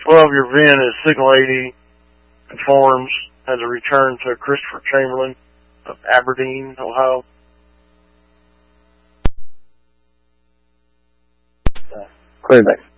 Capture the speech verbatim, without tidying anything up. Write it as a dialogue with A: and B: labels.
A: twelve, your V I N is Signal eighty, conforms, has a return to Christopher Chamberlain of Aberdeen, Ohio.
B: Clear back.